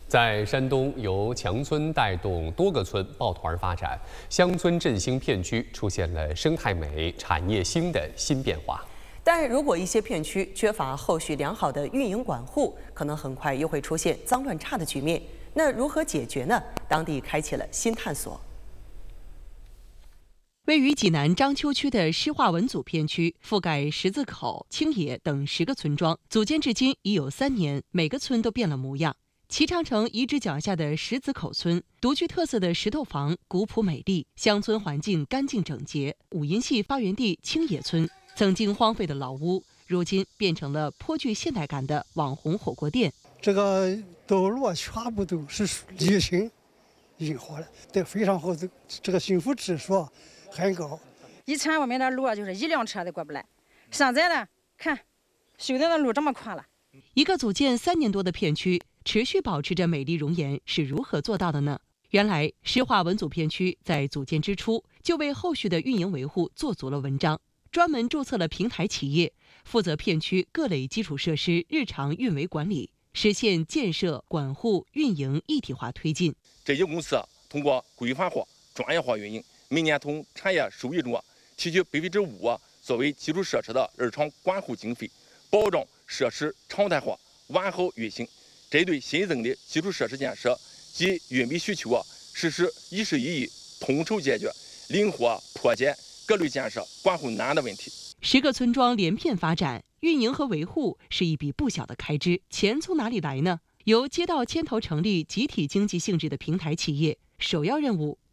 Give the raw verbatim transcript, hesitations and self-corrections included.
在山东，由强村带动多个村抱团发展，乡村振兴片区出现了生态美、产业兴的新变化。 但如果一些片区缺乏后续良好的运营管护，可能很快又会出现脏乱差的局面。那如何解决呢？当地开启了新探索。 位于济南章丘区的施化文组片区，覆盖十字口、青野等十个村庄，组建至今已有三年，每个村都变了模样。齐长城遗址脚下的十字口村，独具特色的石头房古朴美丽，乡村环境干净整洁。五银系发源地青野村，曾经荒废的老屋，如今变成了颇具现代感的网红火锅店。 这个道路啊，全部都是沥青引火的，对，非常好，这个幸福指数很高。 以前我们的路啊，就是一辆车都过不来，现在呢，看修的那路这么宽了。 一个组建三年多的片区，持续保持着美丽容颜，是如何做到的呢？原来施化文组片区在组建之初就为后续的运营维护做足了文章，专门注册了平台企业，负责片区各类基础设施日常运维管理，实现建设、管护、运营一体化推进。 这些公司通过规范化、专业化运营，每年从产业收益中提取百分之五作为基础设施的日常管护经费，保障设施常态化、完好运行。针对新增的基础设施建设及运维需求啊，实施一事一议，统筹解决，灵活破解各类建设管护难的问题。 十个村庄连片发展，运营和维护是一笔不小的开支，钱从哪里来呢？由街道牵头成立集体经济性质的平台企业，首要任务